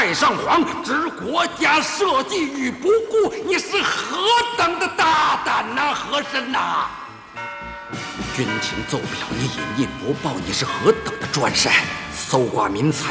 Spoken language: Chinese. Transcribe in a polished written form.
太上皇置国家社稷于不顾，你是何等的大胆呐，和珅呐！军情奏表你隐隐不报，你是何等的专擅，搜刮民财。